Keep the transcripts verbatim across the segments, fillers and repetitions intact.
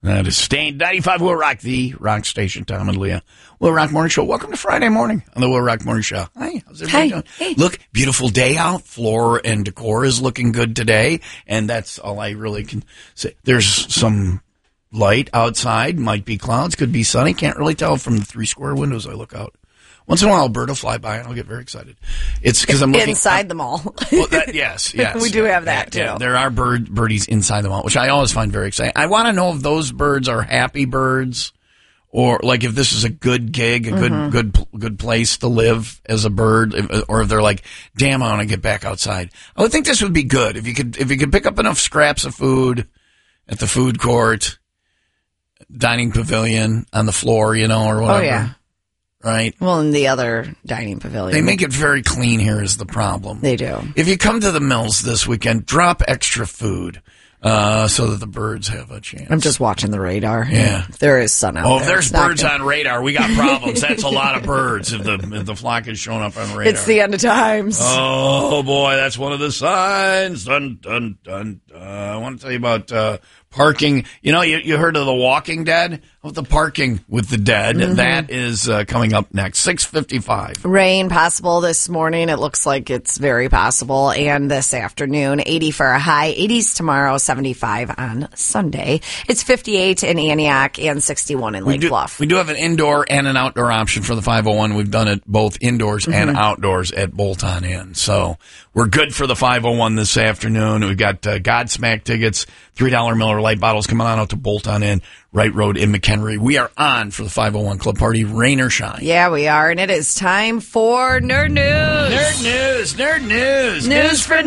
That is Stained. ninety-five Will Rock, the rock station. Tom and Leah. Will Rock Morning Show. Welcome to Friday morning on the Will Rock Morning Show. Hi. How's everybody Hi. doing? Hey. Look, beautiful day out. Floor and decor is looking good today. And that's all I really can say. There's some light outside. Might be clouds. Could be sunny. Can't really tell from the three square windows I look out. Once in a while, a bird will fly by, and I'll get very excited. It's because I'm looking inside the mall. Well, that, yes, yes, we do have that yeah, too. Yeah, there are bird birdies inside the mall, which I always find very exciting. I want to know if those birds are happy birds, or like if this is a good gig, a good Mm-hmm. good good place to live as a bird, if, or if they're like, damn, I want to get back outside. I would think this would be good if you could if you could pick up enough scraps of food at the food court, dining pavilion on the floor, you know, or whatever. Oh, yeah. Right? Well, in the other dining pavilion. They make it very clean here is the problem. They do. If you come to the mills this weekend, drop extra food uh, so that the birds have a chance. I'm just watching the radar. Yeah. If there is sun out Oh, there. if there's it's not birds good. on radar, we got problems. That's a lot of birds if the if the flock is showing up on radar. It's the end of times. Oh, boy, that's one of the signs. Dun, dun, dun, dun. I want to tell you about uh, parking. You know, you, you heard of The Walking Dead? Of the parking with the dead. Mm-hmm. That is uh, coming up next, six fifty-five. Rain possible this morning. It looks like it's very possible. And this afternoon, eighty for a high, eighties tomorrow, seventy-five on Sunday. It's fifty-eight in Antioch and sixty-one in Lake We do, Bluff. we do have an indoor and an outdoor option for the five oh one. We've done it both indoors Mm-hmm. and outdoors at Bolt-On Inn. So we're good for the five oh one this afternoon. We've got uh, Godsmack tickets, three dollar Miller Lite bottles. Come on out to Bolt-On Inn, Wright Road in McHenry. We are on for the five oh one Club Party, rain or shine. Yeah, we are. And it is time for Nerd News. Nerd news, nerd news, News for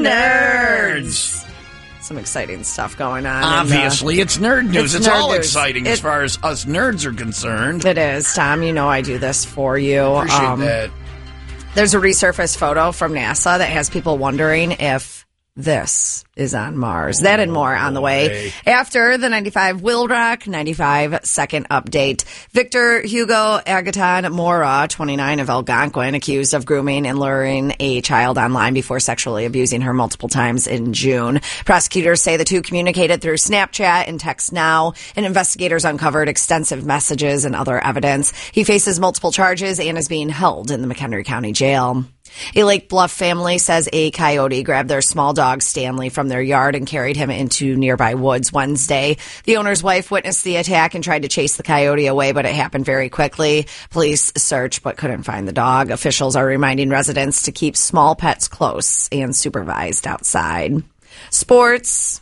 nerds. Some exciting stuff going on. Obviously, it's nerd news. it's It's, nerd all news. exciting as It- far as us nerds are concerned. And, uh, it is, Tom. You know I do this for you. Appreciate Um, that. There's a resurfaced photo from NASA that has people wondering if this is on Mars. That and more on the way. After the ninety-five Will Rock, ninety-five second update. Victor Hugo Agaton Mora, twenty-nine, of Algonquin, accused of grooming and luring a child online before sexually abusing her multiple times in June. Prosecutors say the two communicated through Snapchat and Text Now, and investigators uncovered extensive messages and other evidence. He faces multiple charges and is being held in the McHenry County Jail. A Lake Bluff family says a coyote grabbed their small dog Stanley from their yard and carried him into nearby woods Wednesday. The owner's wife witnessed the attack and tried to chase the coyote away, but it happened very quickly. Police searched but couldn't find the dog. Officials are reminding residents to keep small pets close and supervised outside. Sports.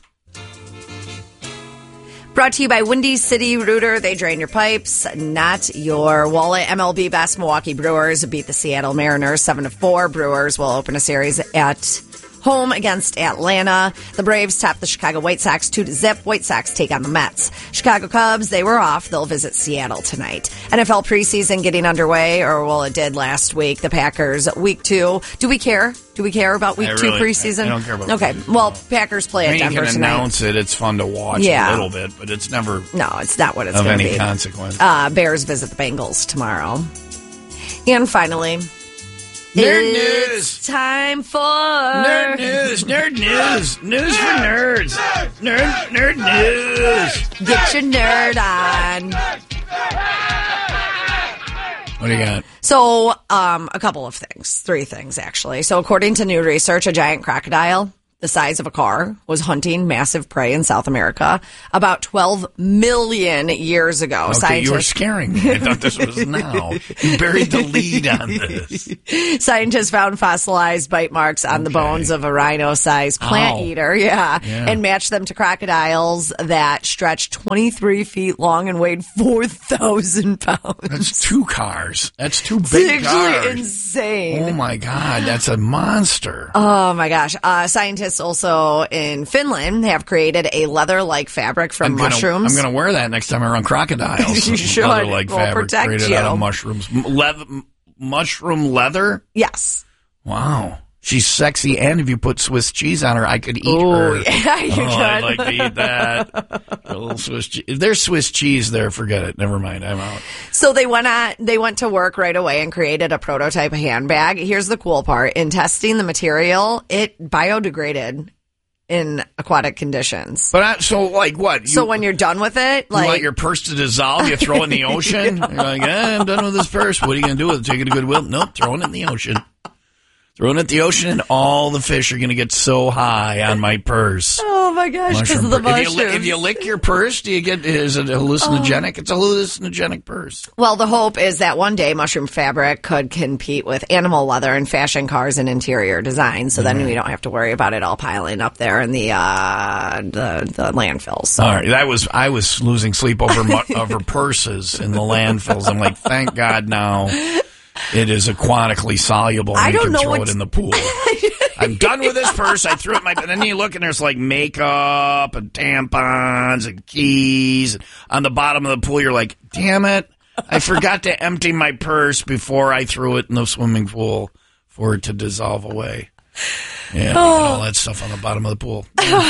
Brought to you by Windy City Rooter. They drain your pipes, not your wallet. M L B best Milwaukee Brewers beat the Seattle Mariners seven to four. Brewers will open a series at home against Atlanta. The Braves top the Chicago White Sox two to zip. White Sox take on the Mets. Chicago Cubs, they were off. They'll visit Seattle tonight. N F L preseason getting underway, or well, it did last week. The Packers, week two. Do we care? Do we care about week I two really- preseason? I don't care about Okay, preseason. well, Packers play I at mean, you Denver can tonight. announce it. It's fun to watch Yeah. a little bit, but it's never No, it's not what it's of going to any be. consequence. Uh, Bears visit the Bengals tomorrow. And finally, Nerd it's news. time for Nerd news, nerd news, news for nerds. Nerd, nerd news. Get your nerd on. What do you got? So, um, a couple of things, three things actually. So, according to new research, a giant crocodile the size of a car was hunting massive prey in South America about twelve million years ago. Okay, you were Scientists scaring me. I thought this was now. You buried the lead on this. Scientists found fossilized bite marks on the Okay. bones of a rhino-sized plant Ow. eater, yeah, Yeah. and matched them to crocodiles that stretched twenty-three feet long and weighed four thousand pounds. That's two cars. That's two It's big actually cars. insane. Oh my God, that's a monster. Oh my gosh. Uh, scientists also in Finland have created a leather-like fabric from I'm gonna, mushrooms. I'm going to wear that next time I run crocodiles. You should. Leather-like Will fabric protect created you. out of mushrooms. M- leather, m- mushroom leather? Yes. Wow. She's sexy, and if you put Swiss cheese on her, I could eat Ooh, her. yeah, you oh, I'd could. like to eat that. A little Swiss cheese. If there's Swiss cheese there, forget it. Never mind. I'm out. So they went on, they went to work right away and created a prototype handbag. Here's the cool part. In testing the material, it biodegraded in aquatic conditions. But I, so, like, what? You, so when you're done with it, like you want your purse to dissolve, you throw it in the ocean. You're like, eh, I'm done with this purse. What are you going to do with it? Take it to Goodwill? Nope, throwing it in the ocean. Throwing it in the ocean, and all the fish are going to get so high on my purse. Oh my gosh, because of the mushrooms. If you, if you lick your purse, do you get? Is it hallucinogenic? Oh. It's a hallucinogenic purse. Well, the hope is that one day mushroom fabric could compete with animal leather in fashion cars and interior design. So then mm. we don't have to worry about it all piling up there in the uh, the, the landfills. So. All right, that was I was losing sleep over over purses in the landfills. I'm like, thank God now. It is aquatically soluble. And I don't you can know throw what's... it in the pool. I'm done with this purse. I threw it in my... And then you look and there's like makeup and tampons and keys. On the bottom of the pool, you're like, damn it. I forgot to empty my purse before I threw it in the swimming pool for it to dissolve away. Yeah, oh. all that stuff on the bottom of the pool.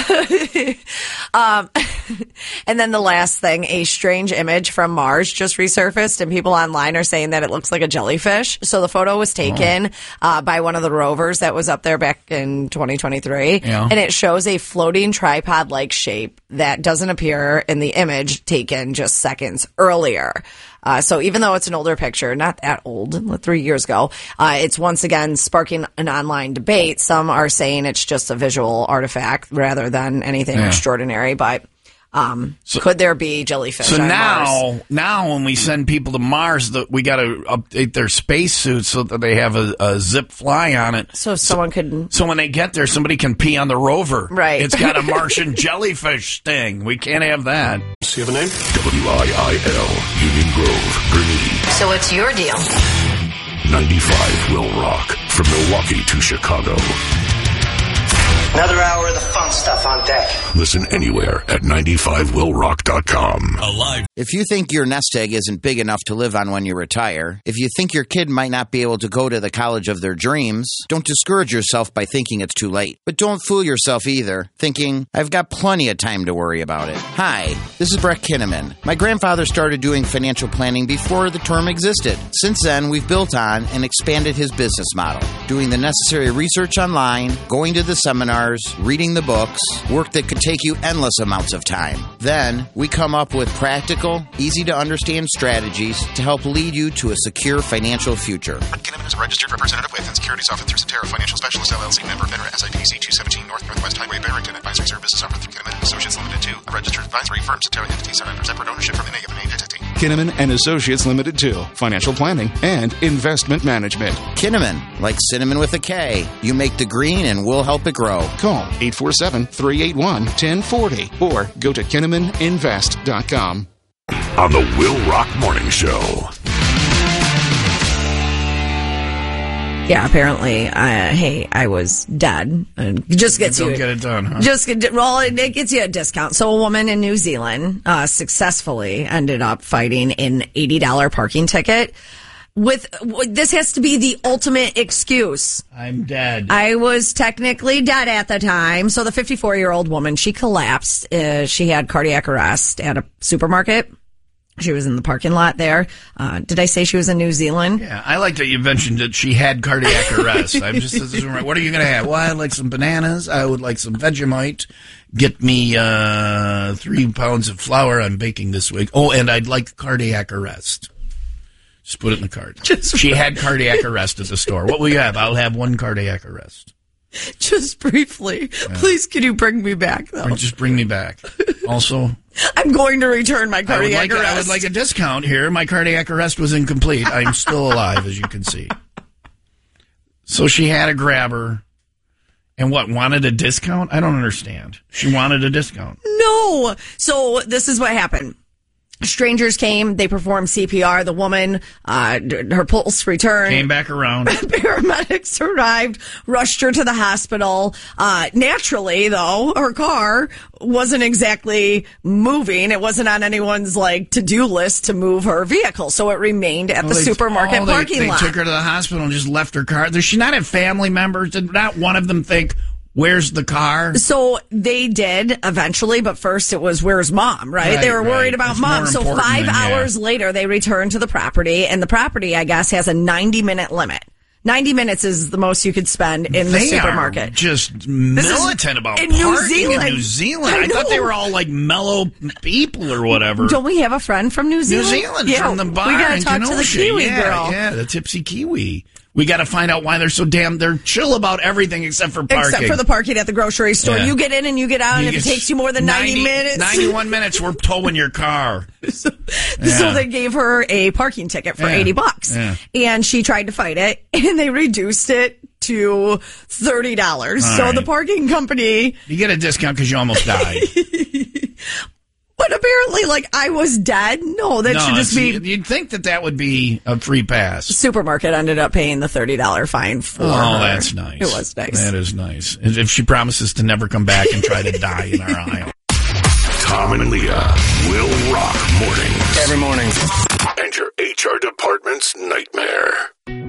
um, and then the last thing, a strange image from Mars just resurfaced, and people online are saying that it looks like a jellyfish. So the photo was taken oh. uh, by one of the rovers that was up there back in twenty twenty-three, yeah. and it shows a floating tripod-like shape that doesn't appear in the image taken just seconds earlier. Uh, so even though it's an older picture, not that old, three years ago, uh, it's once again sparking an online debate. Some are saying it's just a visual artifact rather than anything yeah. extraordinary, but um, so, could there be jellyfish so on now, Mars? now when we send people to Mars, the, we got to update their spacesuits so that they have a, a zip fly on it. So someone could... So when they get there, somebody can pee on the rover. Right. It's got a Martian jellyfish sting. We can't have that. Do you have a name? W I I L, Union Grove, Gurnee. So what's your deal? ninety-five Will Rock, from Milwaukee to Chicago. Another hour of the fun stuff on deck. Listen anywhere at ninety-five will rock dot com. Alive. If you think your nest egg isn't big enough to live on when you retire, if you think your kid might not be able to go to the college of their dreams, don't discourage yourself by thinking it's too late. But don't fool yourself either, thinking, I've got plenty of time to worry about it. Hi, this is Brett Kinnaman. My grandfather started doing financial planning before the term existed. Since then, we've built on and expanded his business model, doing the necessary research online, going to the seminars, reading the books, work that could take you endless amounts of time. Then, we come up with practical, easy-to-understand strategies to help lead you to a secure financial future. Kinnaman is a registered representative with and securities offered through Cetera Financial Specialists, L L C, member, FINRA, S I P C two seventeen North Northwest Highway, Barrington. Advisory services offered through Kinnaman and Associates Limited two, a registered advisory firm. Cetera entity set under separate ownership from any of an entity. Kinnaman and Associates Limited two, financial planning and investment management. Kinnaman, like cinnamon with a K. You make the green and we'll help it grow. Call eight four seven, three eight one, one zero four zero or go to kinnaman invest dot com. On the Will Rock Morning Show. Yeah, apparently, uh, hey, I was dead. And just gets you. Don't get it done, huh? Just get, well, it, it gets you a discount. So a woman in New Zealand uh, successfully ended up fighting an eighty dollars parking ticket. With this has to be the ultimate excuse. I'm dead. I was technically dead at the time. So the fifty-four-year-old woman, she collapsed. Uh, she had cardiac arrest at a supermarket. She was in the parking lot there. Uh, did I say she was in New Zealand? Yeah, I like that you mentioned that she had cardiac arrest. I'm just assuming, what are you going to have? Well, I'd like some bananas. I would like some Vegemite. Get me uh, three pounds of flour I'm baking this week. Oh, and I'd like cardiac arrest. Just put it in the cart. Just she had cardiac arrest at the store. What will you have? I'll have one cardiac arrest. Just briefly. Yeah. Please, can you bring me back, though? Or just bring me back. Also, I'm going to return my cardiac I would like, arrest. I would like a discount here. My cardiac arrest was incomplete. I'm still alive, as you can see. So she had a grabber. And what, wanted a discount? I don't understand. She wanted a discount. No. So this is what happened. Strangers came, they performed C P R. The woman, uh, her pulse returned. Came back around. Paramedics arrived, rushed her to the hospital. Uh, naturally, though, her car wasn't exactly moving. It wasn't on anyone's, like, to-do list to move her vehicle. So it remained at well, the they, supermarket oh, parking they, lot. They took her to the hospital and just left her car. Does she not have family members? Did not one of them think, where's the car? So they did eventually, but first it was, where's mom, right? right they were right. worried about That's mom. So five than, hours yeah. later, they returned to the property, and the property, I guess, has a ninety minute limit. ninety minutes is the most you could spend in the They supermarket. Are just militant about in parking New Zealand. in New Zealand. I I, thought they know. were all like mellow people or whatever. Don't we have a friend from New New Zealand? Zealand Yeah, from the bar. we gotta in talk to the Kenosha. Kiwi yeah, girl. Yeah, the tipsy Kiwi. We got to find out why they're so damn. They're chill about everything except for parking. Except for the parking at the grocery store. Yeah. You get in and you get out, You and if get it takes you more than ninety, minutes. ninety-one minutes, we're towing your car. So, Yeah. so they gave her a parking ticket for Yeah. eighty bucks. Yeah. And she tried to fight it, and they reduced it to thirty dollars. All So right. the parking company... You get a discount because you almost died. But apparently, like, I was dead. No, that no, should just be... it's- you'd think that that would be a free pass. Supermarket ended up paying the thirty dollars fine for Oh, her. that's nice. It was nice. That is nice. If she promises to never come back and try to die in our aisle. Tom and Leah will rock mornings. Every morning. And your H R department's nightmare.